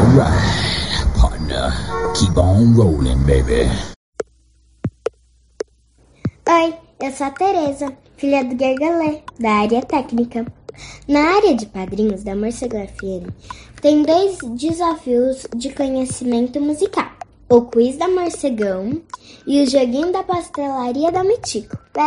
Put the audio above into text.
Alright, partner. Keep on rolling, baby. Oi, eu sou a Tereza, filha do Gergalê, da área técnica. Na área de padrinhos da Morcego FM, tem 2 desafios de conhecimento musical: o quiz da Morcegão e o joguinho da pastelaria da Mitico.